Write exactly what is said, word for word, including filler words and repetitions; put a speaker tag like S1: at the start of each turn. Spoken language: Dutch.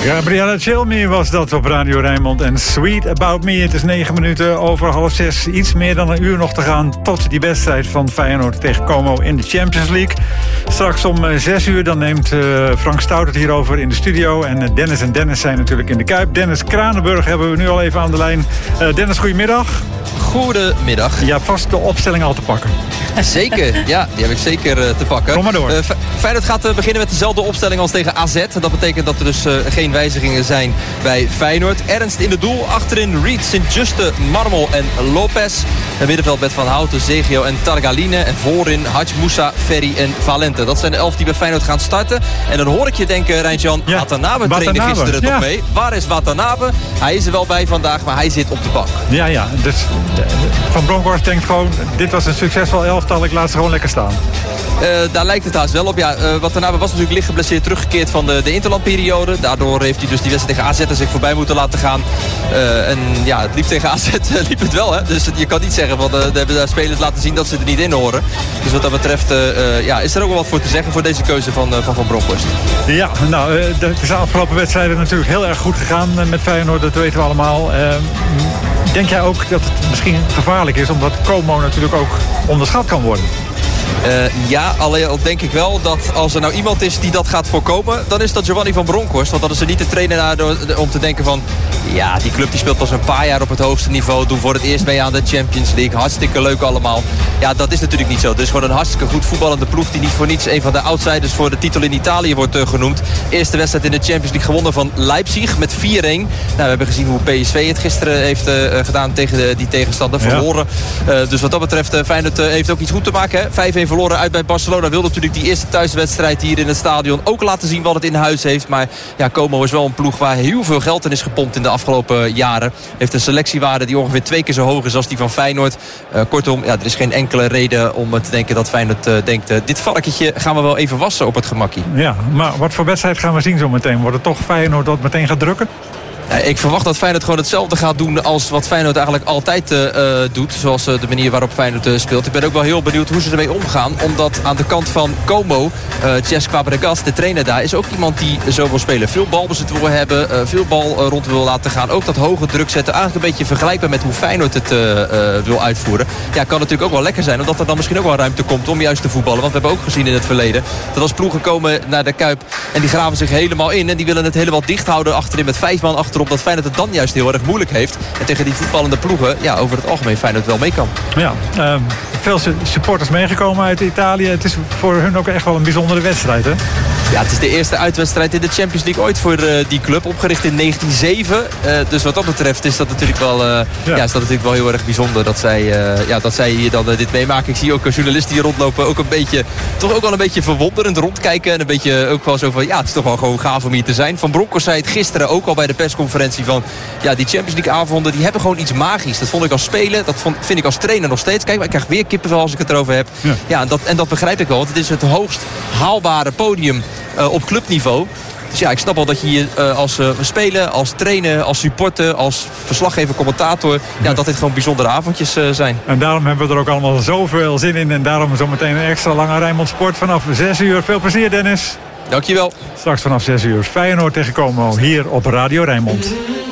S1: Gabriella Cilmi was dat op Radio Rijnmond en Sweet About Me. Het is negen minuten over half zes. Iets meer dan een uur nog te gaan tot die wedstrijd van Feyenoord tegen Como in de Champions League. Straks om zes uur dan neemt uh, Frank Stout het hierover in de studio. En uh, Dennis en Dennis zijn natuurlijk in de Kuip. Dennis Kranenburg hebben we nu al even aan de lijn. Uh, Dennis, goedemiddag.
S2: Goedemiddag.
S1: Je hebt vast de opstelling al te pakken.
S2: Zeker, ja, die heb ik zeker uh, te pakken.
S1: Kom maar door. Uh,
S2: Feyenoord gaat uh, beginnen met dezelfde opstelling als tegen A Z. Dat betekent dat er dus uh, geen wijzigingen zijn bij Feyenoord. Ernst in het doel, achterin Reed, Sint-Juste, Marmol en Lopez. Het middenveld met Van Houten, Zegio en Targaline. En voorin Hadj Moussa, Ferry en Valente. Dat zijn de elf die bij Feyenoord gaan starten. En dan hoor ik je denken, Rijntjan, ja, Watanabe trainde gisteren toch ja. mee. Waar is Watanabe? Hij is er wel bij vandaag, maar hij zit op de bank.
S1: Ja, ja. Dus Van Bronckhorst denkt gewoon, dit was een succesvol elftal, ik laat ze gewoon lekker staan.
S2: Uh, daar lijkt het haast wel op. Ja, uh, Watanabe was natuurlijk licht geblesseerd teruggekeerd van de, de interlandperiode. Daardoor heeft hij dus die wedstrijd tegen A Z er zich voorbij moeten laten gaan. Uh, en ja, het liep tegen A Z uh, liep het wel. Hè? Dus je kan niet zeggen, van, uh, de hebben daar spelers laten zien dat ze er niet in horen. Dus wat dat betreft uh, uh, ja, is er ook wel wat voor te zeggen voor deze keuze van uh, Van, van Bronckhorst.
S1: Ja, nou, uh, het is de afgelopen wedstrijden natuurlijk heel erg goed gegaan uh, met Feyenoord. Dat weten we allemaal. Uh, denk jij ook dat het misschien gevaarlijk is, omdat Como natuurlijk ook onderschat kan worden?
S2: Uh, ja, alleen denk ik wel dat als er nou iemand is die dat gaat voorkomen, dan is dat Giovanni van Bronckhorst. Want dat is er niet de trainer naar om te denken van, ja, die club die speelt pas een paar jaar op het hoogste niveau. Doen voor het eerst mee aan de Champions League. Hartstikke leuk allemaal. Ja, dat is natuurlijk niet zo. Het is gewoon een hartstikke goed voetballende ploeg die niet voor niets een van de outsiders voor de titel in Italië wordt uh, genoemd. Eerste wedstrijd in de Champions League gewonnen van Leipzig met vier een. Nou, we hebben gezien hoe P S V het gisteren heeft uh, gedaan tegen de, die tegenstander. Verloren. Ja. Uh, dus wat dat betreft, uh, Feyenoord uh, heeft ook iets goed te maken. Hè? vijf een verloren uit bij Barcelona. Wil natuurlijk die eerste thuiswedstrijd hier in het stadion ook laten zien wat het in huis heeft. Maar ja, Como is wel een ploeg waar heel veel geld in is gepompt in de afgelopen jaren. Heeft een selectiewaarde die ongeveer twee keer zo hoog is als die van Feyenoord. Uh, kortom, ja, er is geen enkele reden om te denken dat Feyenoord uh, denkt, uh, dit varkentje gaan we wel even wassen op het gemakkie.
S1: Ja, maar wat voor wedstrijd gaan we zien zo meteen? Wordt het toch Feyenoord dat meteen gaat drukken?
S2: Ja, ik verwacht dat Feyenoord gewoon hetzelfde gaat doen als wat Feyenoord eigenlijk altijd uh, doet. Zoals uh, de manier waarop Feyenoord uh, speelt. Ik ben ook wel heel benieuwd hoe ze ermee omgaan. Omdat aan de kant van Como, uh, Cesc Fabregas, de trainer daar, is ook iemand die zo wil spelen. Veel balbezit wil hebben, uh, veel bal uh, rond wil laten gaan. Ook dat hoge druk zetten. Eigenlijk een beetje vergelijkbaar met hoe Feyenoord het uh, uh, wil uitvoeren. Ja, kan natuurlijk ook wel lekker zijn. Omdat er dan misschien ook wel ruimte komt om juist te voetballen. Want we hebben ook gezien in het verleden dat als ploegen komen naar de Kuip en die graven zich helemaal in. En die willen het helemaal dicht houden achterin met vijf man achterop. Dat Feyenoord het dan juist heel erg moeilijk heeft. En tegen die voetballende ploegen, ja, over het algemeen Feyenoord wel mee kan.
S1: Ja, uh, veel supporters meegekomen uit Italië. Het is voor hun ook echt wel een bijzondere wedstrijd, hè?
S2: Ja, het is de eerste uitwedstrijd in de Champions League ooit voor uh, die club. Opgericht in negentien zeven. Uh, dus wat dat betreft is dat natuurlijk wel, uh, ja. Ja, is dat natuurlijk wel heel erg bijzonder dat zij, uh, ja, dat zij hier dan uh, dit meemaken. Ik zie ook uh, journalisten hier rondlopen. Ook een beetje, toch ook wel een beetje verwonderend rondkijken. En een beetje ook wel zo van, ja, het is toch wel gewoon gaaf om hier te zijn. Van Bronckhorst zei het gisteren ook al bij de persconferentie van, ja, die Champions League avonden, die hebben gewoon iets magisch. Dat vond ik als speler, dat vond, vind ik als trainer nog steeds. Kijk, maar ik krijg weer kippenvel als ik het erover heb. Ja, ja en, dat, en dat begrijp ik wel. Want het is het hoogst haalbare podium uh, op clubniveau. Dus ja, ik snap wel dat je hier uh, als uh, speler, als trainer, als supporter, als verslaggever, commentator, ja, dat dit gewoon bijzondere avondjes uh, zijn.
S1: En daarom hebben we er ook allemaal zoveel zin in. En daarom zometeen een extra lange Rijnmond Sport vanaf zes uur. Veel plezier, Dennis.
S2: Dankjewel.
S1: Straks vanaf zes uur Feyenoord tegen Como hier op Radio Rijnmond.